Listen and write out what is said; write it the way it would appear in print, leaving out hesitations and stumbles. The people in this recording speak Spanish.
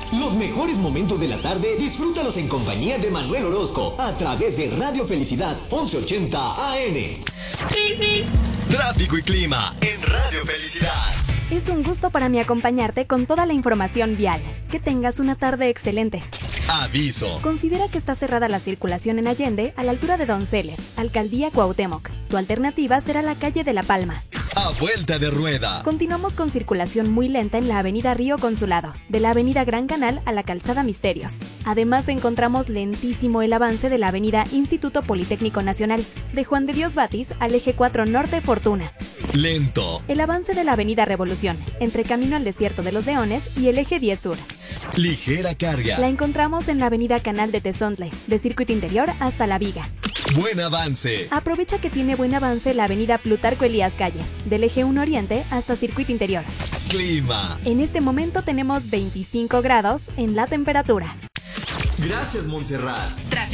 Los mejores momentos de la tarde, disfrútalos en compañía de Manuel Orozco, a través de Radio Felicidad 1180 AM. Tráfico y clima en Radio Felicidad. Es un gusto para mí acompañarte con toda la información vial. Que tengas una tarde excelente. Aviso. Considera que está cerrada la circulación en Allende, a la altura de Donceles, Alcaldía Cuauhtémoc. Tu alternativa será la calle de La Palma. A vuelta de rueda. Continuamos con circulación muy lenta en la avenida Río Consulado, de la avenida Gran Canal a la calzada Misterios. Además encontramos lentísimo el avance de la avenida Instituto Politécnico Nacional, de Juan de Dios Batis al eje 4 Norte Fortuna. Lento. El avance de la avenida Revolución, entre Camino al Desierto de los Leones y el eje 10 Sur. Ligera carga. La encontramos en la avenida Canal de Tezontle, de Circuito Interior hasta La Viga. Buen avance. Aprovecha que tiene buen avance la avenida Plutarco Elías Calles, del eje 1 Oriente hasta Circuito Interior. Clima. En este momento tenemos 25 grados en la temperatura. Gracias, Montserrat.